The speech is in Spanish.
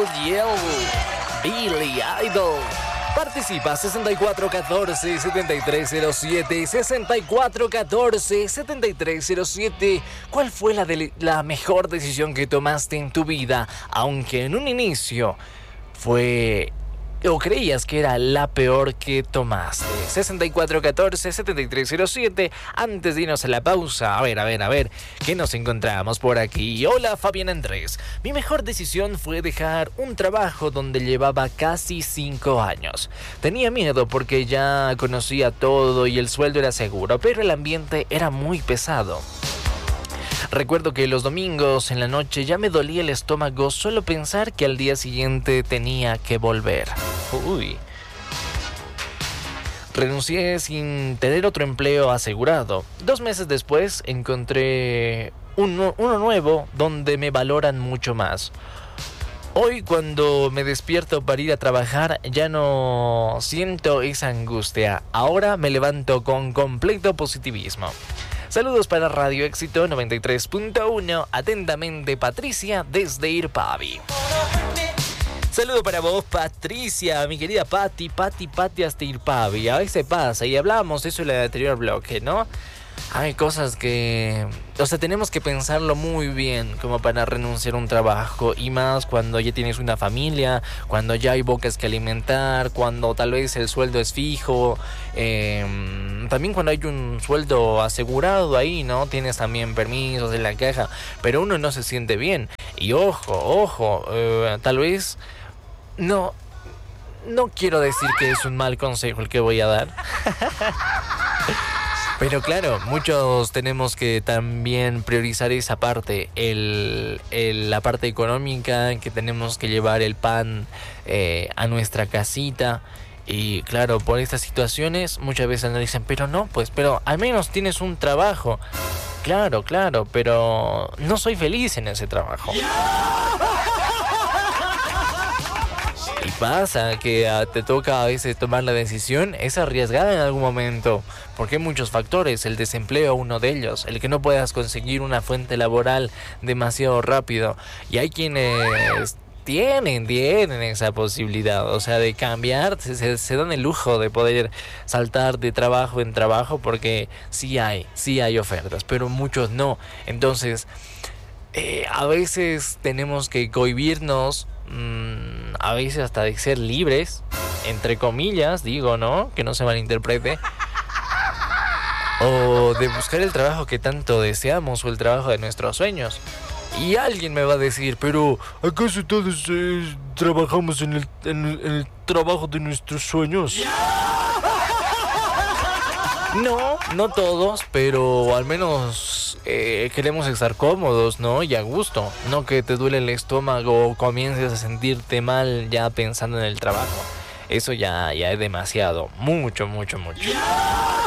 Yell, Billy Idol. Participa 6414-7307, 6414-7307. ¿Cuál fue la mejor decisión que tomaste en tu vida? Aunque en un inicio fue... o creías que era la peor que tomaste. 6414-7307. Antes de irnos a la pausa, a ver, ¿qué nos encontramos por aquí? Hola, Fabián Andrés. Mi mejor decisión fue dejar un trabajo donde llevaba casi 5 años. Tenía miedo porque ya conocía todo y el sueldo era seguro, pero el ambiente era muy pesado. Recuerdo que los domingos en la noche ya me dolía el estómago solo pensar que al día siguiente tenía que volver. Renuncié sin tener otro empleo asegurado. 2 meses después encontré uno nuevo donde me valoran mucho más. Hoy cuando me despierto para ir a trabajar ya no siento esa angustia. Ahora me levanto con completo positivismo. Saludos para Radio Éxito 93.1. Atentamente, Patricia, desde Irpavi. Saludo para vos, Patricia, mi querida Pati hasta Irpavi. A veces pasa, y hablábamos de eso en el anterior bloque, ¿no? Hay cosas que... o sea, tenemos que pensarlo muy bien como para renunciar a un trabajo. Y más cuando ya tienes una familia, cuando ya hay bocas que alimentar, cuando tal vez el sueldo es fijo. También cuando hay un sueldo asegurado ahí, ¿no? Tienes también permisos en la caja, pero uno no se siente bien. Y ojo, tal vez... No quiero decir que es un mal consejo el que voy a dar. Pero claro, muchos tenemos que también priorizar esa parte, la parte económica, que tenemos que llevar el pan a nuestra casita. Y claro, por estas situaciones muchas veces nos dicen, pero al menos tienes un trabajo. Claro, pero no soy feliz en ese trabajo. Y pasa que te toca a veces tomar la decisión, es arriesgada en algún momento, porque hay muchos factores, el desempleo uno de ellos, el que no puedas conseguir una fuente laboral demasiado rápido, y hay quienes tienen esa posibilidad, o sea, de cambiar, se dan el lujo de poder saltar de trabajo en trabajo, porque sí hay ofertas, pero muchos no. Entonces, a veces tenemos que cohibirnos, a veces hasta de ser libres, entre comillas, digo, ¿no? Que no se malinterprete. O de buscar el trabajo que tanto deseamos o el trabajo de nuestros sueños. Y alguien me va a decir, pero ¿acaso todos trabajamos en el trabajo de nuestros sueños? No todos, pero al menos queremos estar cómodos, ¿no? Y a gusto. No que te duele el estómago o comiences a sentirte mal ya pensando en el trabajo. Eso ya es demasiado. Mucho.